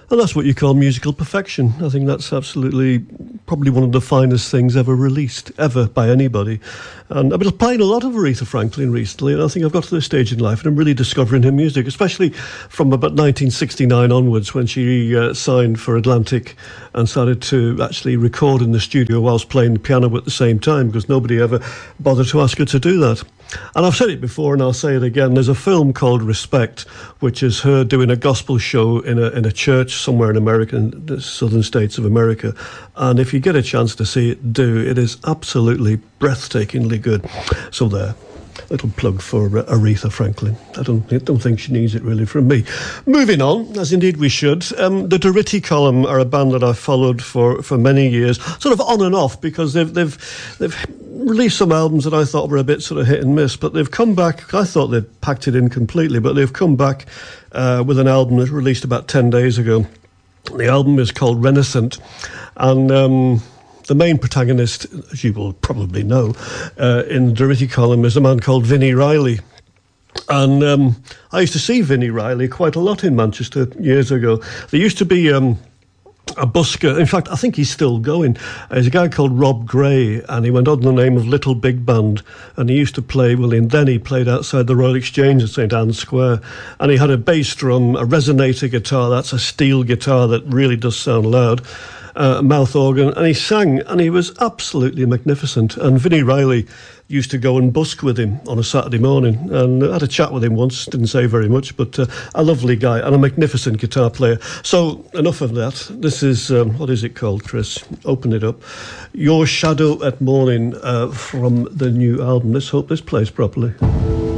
And that's what you call musical perfection. I think that's absolutely probably one of the finest things ever released, ever, by anybody. And I've been playing a lot of Aretha Franklin recently, and I think I've got to this stage in life and I'm really discovering her music, especially from about 1969 onwards when she signed for Atlantic and started to actually record in the studio whilst playing the piano at the same time, because nobody ever bothered to ask her to do that. And I've said it before and I'll say it again, there's a film called Respect, which is her doing a gospel show in a church somewhere in America, in the southern states of America. And if you get a chance to see it, do. It is absolutely breathtakingly good. So there, little plug for Aretha Franklin. I don't think she needs it really from me. Moving on, as indeed we should. The Durutti Column are a band that I've followed for many years, sort of on and off, because they've released some albums that I thought were a bit sort of hit and miss, but they've come back. I thought they'd packed it in completely, but they've come back with an album that released about 10 days ago. The album is called Renaissance, and the main protagonist, as you will probably know, in the Durutti Column is a man called Vinnie Riley. And I used to see Vinnie Riley quite a lot in Manchester years ago. There used to be a busker. In fact, I think he's still going. There's a guy called Rob Gray, and he went under the name of Little Big Band, and he used to play, then he played outside the Royal Exchange at St Anne's Square, and he had a bass drum, a resonator guitar, that's a steel guitar that really does sound loud, mouth organ, and he sang, and he was absolutely magnificent. And Vinnie Riley used to go and busk with him on a Saturday morning, and I had a chat with him once, didn't say very much, but a lovely guy and a magnificent guitar player. So enough of that. This is, what is it called, Chris? Open it up. Your Shadow at Morning from the new album. Let's hope this plays properly.